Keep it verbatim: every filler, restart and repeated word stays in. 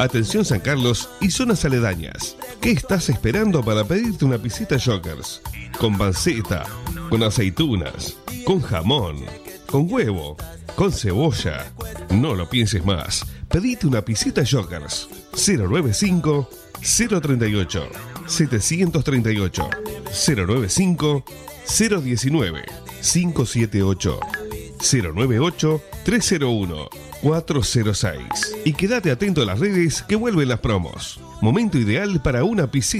Atención San Carlos y zonas aledañas. ¿Qué estás esperando para pedirte una pisita Jokers? Con panceta, con aceitunas, con jamón, con huevo, con cebolla. No lo pienses más. Pedite una pisita Jokers. cero noventa y cinco, cero treinta y ocho, setecientos treinta y ocho. cero noventa y cinco, cero diecinueve, cinco setenta y ocho. cero noventa y ocho, tres cero uno, cuatro cero seis. Y quédate atento a las redes que vuelven las promos. Momento ideal para una piscina